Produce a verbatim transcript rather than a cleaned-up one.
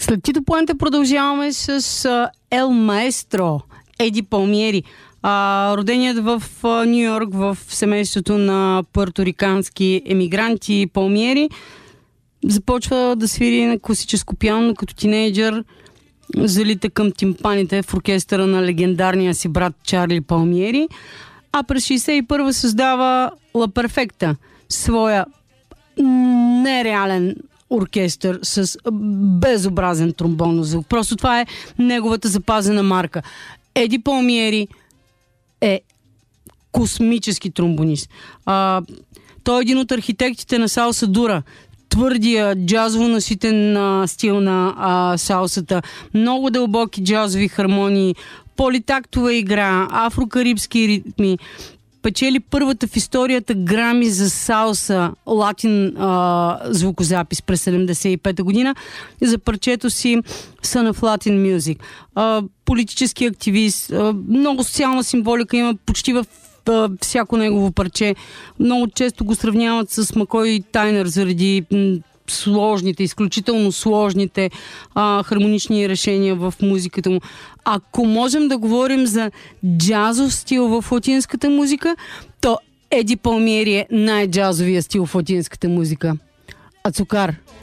След Тито Пуенте продължаваме с а, Ел Маестро, Еди Палмиери. А, роденият в Ню Йорк в семейството на пуерторикански емигранти Палмиери, започва да свири на класическо пиано като тинейджър, залита към тимпаните в оркестъра на легендарния си брат Чарли Палмиери, а през шейсет и първа създава Ла Перфекта, своя нереален оркестър с безобразен тромбонов звук. Просто това е неговата запазена марка. Еди Палмиери е космически тромбонист. А, той е един от архитектите на салса дура. Твърдия, джазово наситен а, стил на а, салсата. Много дълбоки джазови хармонии, политактова игра, афрокарибски ритми. Печели първата в историята Грами за салса латин а, звукозапис през седемдесет и пета година за парчето си Son of Latin Music. А, политически активист, а, много социална символика има почти във а, всяко негово парче. Много често го сравняват с Макой Тайнер заради м- сложните, изключително сложните а, хармонични решения в музиката му. Ако можем да говорим за джазов стил в латинската музика, то Еди Палмиери е най-джазовия стил в латинската музика. Ацукар.